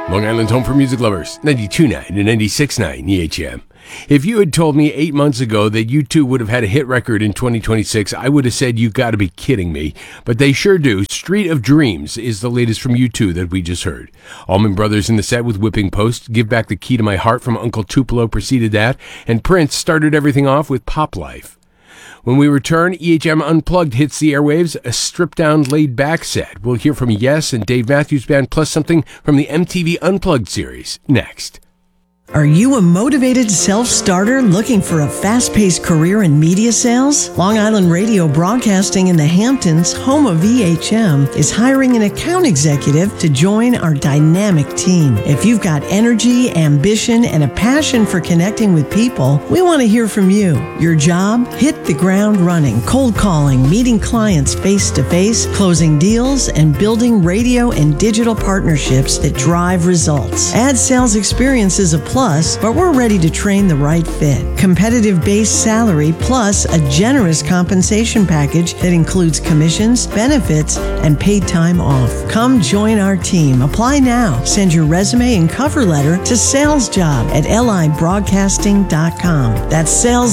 Long Island's home for music lovers, 92.9 and 96.9 EHM. If you had told me 8 months ago that U2 would have had a hit record in 2026, I would have said you got to be kidding me. But they sure do. Street of Dreams is the latest from U2 that we just heard. Allman Brothers in the set with Whipping Post, Give Back the Key to My Heart from Uncle Tupelo preceded that, and Prince started everything off with Pop Life. When we return, EHM Unplugged hits the airwaves, a stripped-down, laid-back set. We'll hear from Yes and Dave Matthews Band, plus something from the MTV Unplugged series, next. Are you a motivated self-starter looking for a fast-paced career in media sales? Long Island Radio Broadcasting in the Hamptons, home of EHM, is hiring an account executive to join our dynamic team. If you've got energy, ambition, and a passion for connecting with people, we want to hear from you. Your job? Hit the ground running, cold calling, meeting clients face-to-face, closing deals, and building radio and digital partnerships that drive results. Ad sales experience is a plus, but we're ready to train the right fit. Competitive base salary plus a generous compensation package that includes commissions, benefits, and paid time off. Come join our team. Apply now. Send your resume and cover letter to salesjob@libroadcasting.com. That's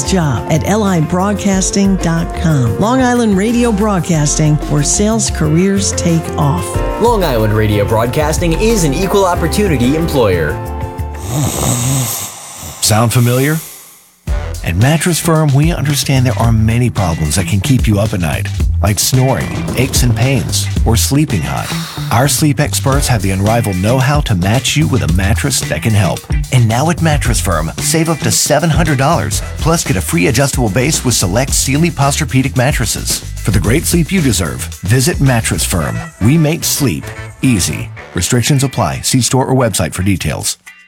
salesjob@libroadcasting.com. Long Island Radio Broadcasting, where sales careers take off. Long Island Radio Broadcasting is an equal opportunity employer. Sound familiar? At Mattress Firm, we understand there are many problems that can keep you up at night, like snoring, aches and pains, or sleeping hot. Our sleep experts have the unrivaled know-how to match you with a mattress that can help. And now at Mattress Firm, save up to $700, plus get a free adjustable base with select Sealy Posturepedic mattresses. For the great sleep you deserve, visit Mattress Firm. We make sleep easy. Restrictions apply. See store or website for details.